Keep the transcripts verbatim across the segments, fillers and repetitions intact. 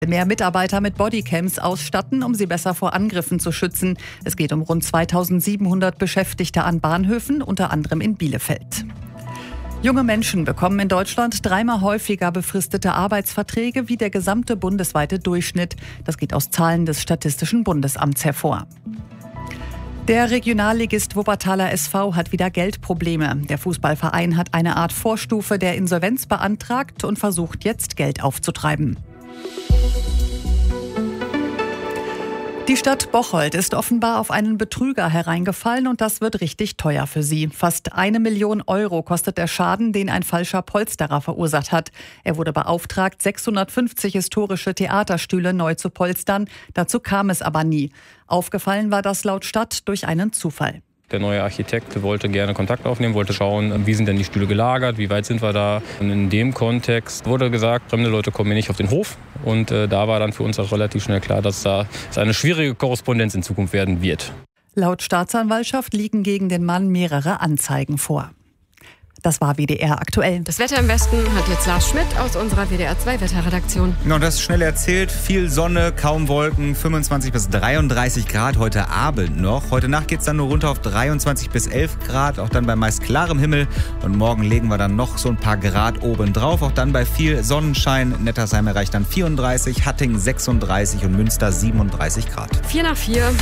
Mehr Mitarbeiter mit Bodycams ausstatten, um sie besser vor Angriffen zu schützen. Es geht um rund zweitausendsiebenhundert Beschäftigte an Bahnhöfen, unter anderem in Bielefeld. Junge Menschen bekommen in Deutschland dreimal häufiger befristete Arbeitsverträge wie der gesamte bundesweite Durchschnitt. Das geht aus Zahlen des Statistischen Bundesamts hervor. Der Regionalligist Wuppertaler S V hat wieder Geldprobleme. Der Fußballverein hat eine Art Vorstufe der Insolvenz beantragt und versucht jetzt Geld aufzutreiben. Die Stadt Bocholt ist offenbar auf einen Betrüger hereingefallen und das wird richtig teuer für sie. Fast eine Million Euro kostet der Schaden, den ein falscher Polsterer verursacht hat. Er wurde beauftragt, sechshundertfünfzig historische Theaterstühle neu zu polstern. Dazu kam es aber nie. Aufgefallen war das laut Stadt durch einen Zufall. Der neue Architekt wollte gerne Kontakt aufnehmen, wollte schauen, wie sind denn die Stühle gelagert, wie weit sind wir da. Und in dem Kontext wurde gesagt, fremde Leute kommen hier nicht auf den Hof. Und äh, da war dann für uns auch relativ schnell klar, dass da es eine schwierige Korrespondenz in Zukunft werden wird. Laut Staatsanwaltschaft liegen gegen den Mann mehrere Anzeigen vor. Das war W D R aktuell. Das Wetter im Westen hat jetzt Lars Schmidt aus unserer W D R zwei Wetterredaktion. Ja, das ist schnell erzählt. Viel Sonne, kaum Wolken, fünfundzwanzig bis dreiunddreißig Grad heute Abend noch. Heute Nacht geht es dann nur runter auf dreiundzwanzig bis elf Grad, auch dann bei meist klarem Himmel. Und morgen legen wir dann noch so ein paar Grad oben drauf. Auch dann bei viel Sonnenschein. Nettersheim erreicht dann vierunddreißig, Hattingen sechsunddreißig und Münster siebenunddreißig Grad. Vier nach vier.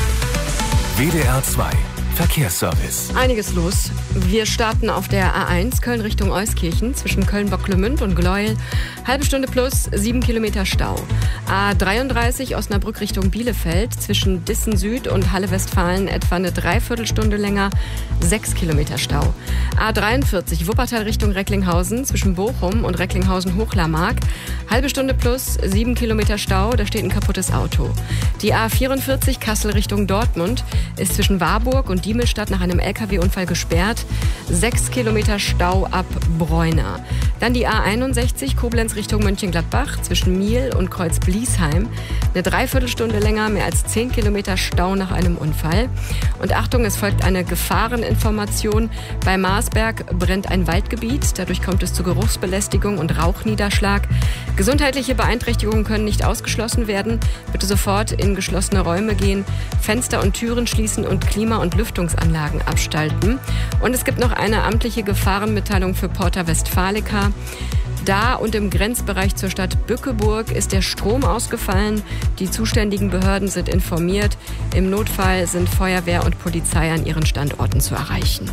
W D R zwei Verkehrsservice. Einiges los. Wir starten auf der A eins Köln Richtung Euskirchen zwischen Köln-Bocklemünd und Gleuel. Halbe Stunde plus, sieben Kilometer Stau. A dreiunddreißig Osnabrück Richtung Bielefeld zwischen Dissen Süd und Halle-Westfalen etwa eine Dreiviertelstunde länger, sechs Kilometer Stau. A dreiundvierzig Wuppertal Richtung Recklinghausen zwischen Bochum und Recklinghausen-Hochlarmark. Halbe Stunde plus, sieben Kilometer Stau, da steht ein kaputtes Auto. Die A vierundvierzig Kassel Richtung Dortmund ist zwischen Warburg und Diemelstadt nach einem L K W-Unfall gesperrt. Sechs Kilometer Stau ab Bräuna. Dann die A einundsechzig Koblenz Richtung Mönchengladbach zwischen Miel und Kreuz-Bliesheim. Eine Dreiviertelstunde länger, mehr als zehn Kilometer Stau nach einem Unfall. Und Achtung, es folgt eine Gefahreninformation. Bei Marsberg brennt ein Waldgebiet. Dadurch kommt es zu Geruchsbelästigung und Rauchniederschlag. Gesundheitliche Beeinträchtigungen können nicht ausgeschlossen werden. Bitte sofort in geschlossene Räume gehen, Fenster und Türen schließen und Klima- und Lüftungsanlagen abstalten. Und es gibt noch eine amtliche Gefahrenmitteilung für Porta Westfalica. Da und im Grenzbereich zur Stadt Bückeburg ist der Strom ausgefallen. Die zuständigen Behörden sind informiert. Im Notfall sind Feuerwehr und Polizei an ihren Standorten zu erreichen.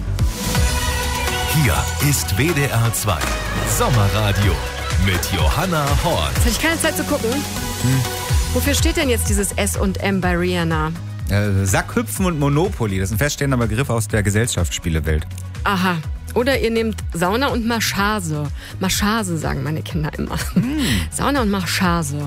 Hier ist W D R zwei Sommerradio mit Johanna Horn. Jetzt hatte ich keine Zeit zu gucken. Hm. Wofür steht denn jetzt dieses S und M bei Rihanna? Äh, Sackhüpfen und Monopoly, das ist ein feststehender Begriff aus der Gesellschaftsspielewelt. Aha. Oder ihr nehmt Sauna und Massage. Massage sagen meine Kinder immer. Hm. Sauna und Massage.